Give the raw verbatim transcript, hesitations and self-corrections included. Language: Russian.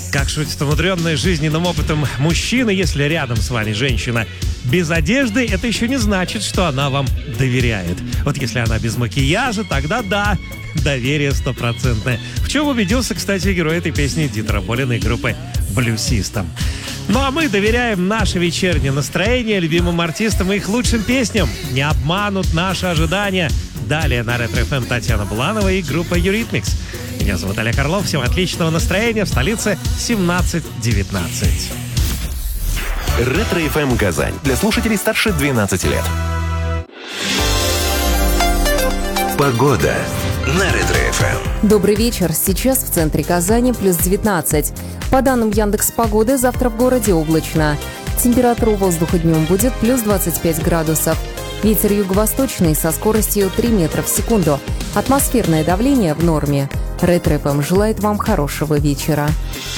Как шутит умудренная жизненным опытом мужчина, если рядом с вами женщина без одежды, это еще не значит, что она вам доверяет. Вот если она без макияжа, тогда да, доверие стопроцентное. В чем убедился, кстати, герой этой песни Дитера Болина и группы «Блюсистам». Ну а мы доверяем наше вечернее настроение любимым артистам и их лучшим песням. Не обманут наши ожидания. Далее на Ретро-эф эм Татьяна Буланова и группа Eurythmics. Меня зовут Олег Орлов. Всем отличного настроения. В столице семнадцать девятнадцать. Ретро-эф эм Казань. Для слушателей старше двенадцати лет. Погода на Ретро-эф эм. Добрый вечер. Сейчас в центре Казани плюс девятнадцать. По данным Яндекс.Погоды, завтра в городе облачно. Температура воздуха днем будет плюс двадцать пять градусов. Ветер юго-восточный со скоростью три метра в секунду. Атмосферное давление в норме. Ретро-эф эм желает вам хорошего вечера.